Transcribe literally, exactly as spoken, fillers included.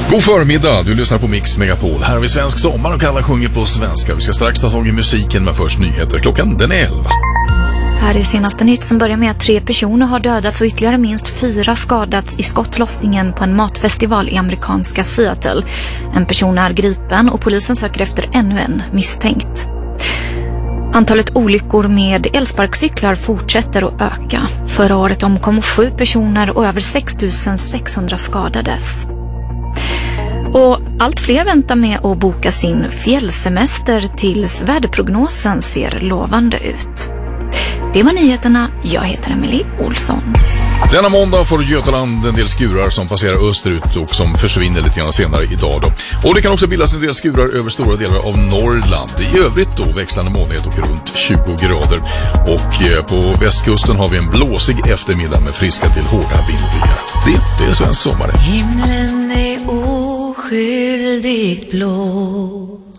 God förmiddag, du lyssnar på Mix Megapol. Här har vi svensk sommar och alla sjunger på svenska. Vi ska strax ta tag i musiken, men först nyheter. Klockan den är elva. Här är senaste nytt som börjar med att tre personer har dödats och ytterligare minst fyra skadats i skottlossningen på en matfestival i amerikanska Seattle. En person är gripen och polisen söker efter ännu en misstänkt. Antalet olyckor med elsparkcyklar fortsätter att öka. Förra året omkom sju personer och över sex tusen sexhundra skadades. Och allt fler väntar med att boka sin fjällsemester tills väderprognosen ser lovande ut. Det var nyheterna. Jag heter Emily Olsson. Denna måndag får Götaland en del skurar som passerar österut och som försvinner lite grann senare idag då. Och det kan också bildas en del skurar över stora delar av Norrland. I övrigt då växlande molnighet och runt tjugo grader. Och på västkusten har vi en blåsig eftermiddag med friska till hårda vindbyar. Det, det är svensk sommar. Himlen är oskyldigt blå.